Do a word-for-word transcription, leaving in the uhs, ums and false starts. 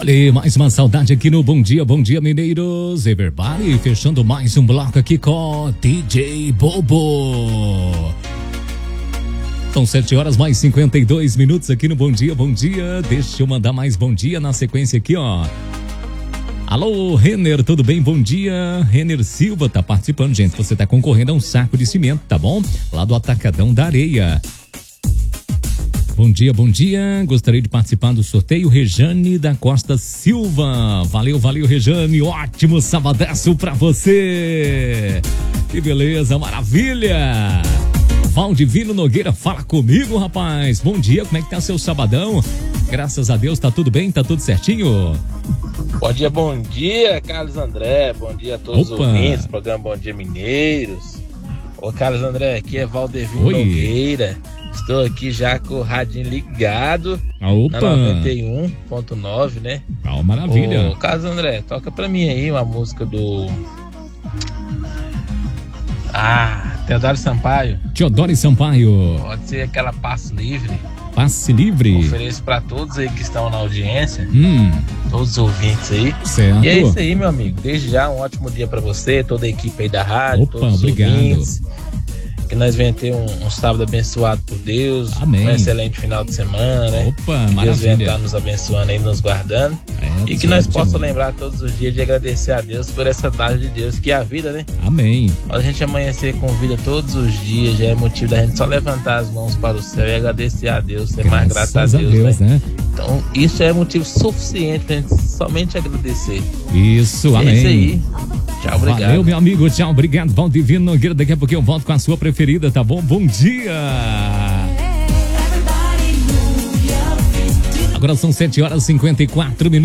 Olha, mais uma saudade aqui no Bom Dia, Bom Dia Mineiros, everybody, fechando mais um bloco aqui com D J Bobo. São sete horas mais cinquenta e dois minutos aqui no Bom Dia, Bom Dia. Deixa eu mandar mais bom dia na sequência aqui, ó. Alô, Renner, tudo bem? Bom dia. Renner Silva tá participando, gente. Você tá concorrendo a um saco de cimento, tá bom? Lá do Atacadão da Areia. Bom dia, bom dia. Gostaria de participar do sorteio. Rejane da Costa Silva. Valeu, valeu, Rejane. Ótimo sabadaço pra você. Que beleza, maravilha. Valdivino Nogueira, fala comigo, rapaz. Bom dia, como é que tá seu sabadão? Graças a Deus, tá tudo bem? Tá tudo certinho? Bom dia, bom dia, Carlos André. Bom dia a todos Opa. os ouvintes do programa Bom Dia Mineiros. Ô, Carlos André, aqui é Valdivino Oi. Nogueira. Estou aqui já com o radinho ligado. Opa. Na noventa e um ponto nove, né? Ah, maravilha. Ô, Carlos André, toca pra mim aí uma música do... Ah, Teodoro Sampaio. Teodoro Sampaio. Pode ser aquela Passe Livre. Passe livre. Ofereço pra todos aí que estão na audiência. Hum. Todos os ouvintes aí. Certo. E é isso aí, meu amigo. Desde já, um ótimo dia pra você, toda a equipe aí da rádio. Opa, todos os obrigado. ouvintes. Que nós venhamos ter um, um sábado abençoado por Deus. Amém. Um excelente final de semana, né? Opa, Que Deus venha maravilha. estar nos abençoando e nos guardando. É, E que nós certo. possamos lembrar todos os dias de agradecer a Deus por essa dádiva de Deus, que é a vida, né? Amém. A gente amanhecer com vida todos os dias já é motivo da gente só levantar as mãos para o céu e agradecer a Deus, ser mais grato a Graças Deus, né? né? Então isso é motivo suficiente pra gente somente agradecer. Isso, É amém. isso aí. Tchau, obrigado. Valeu, meu amigo. Tchau, obrigado. Valdivino Nogueira. Daqui a pouquinho eu volto com a sua preferida, tá bom? Bom dia. Agora são sete horas e cinquenta e quatro minutos.